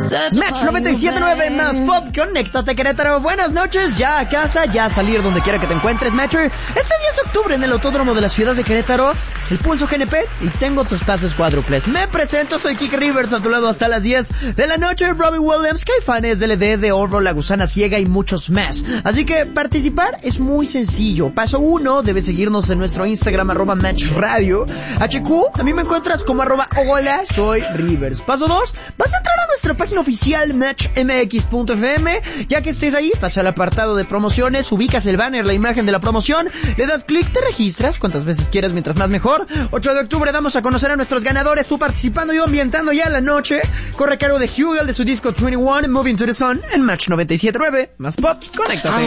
Match 97.9 más pop, conéctate Querétaro. Buenas noches, ya a casa, ya a salir donde quiera que te encuentres, Matcher. Este 10 de octubre en el Autódromo de la ciudad de Querétaro, el Pulso GNP, y tengo tus pases cuádruples. Me presento, soy Kike Rivers, a tu lado hasta las 10 de la noche. Robbie Williams, Caifanes, LD, de Oro, La Gusana Ciega y muchos más. Así que participar es muy sencillo. Paso 1, debes seguirnos en nuestro Instagram, @MatchRadio. HQ, a mí me encuentras como @hola, soy Rivers. Paso 2, vas a entrar a nuestra página oficial matchmx.fm. Ya que estés ahí, vas al apartado de promociones, ubicas el banner, la imagen de la promoción, le das clic, te registras cuantas veces quieras, mientras más mejor. 8 de octubre damos a conocer a nuestros ganadores, tú participando, yo ambientando ya la noche. Corre a cargo de Hugel de su disco 21, Moving to the Sun, en Match 97.9 más pop, conéctate.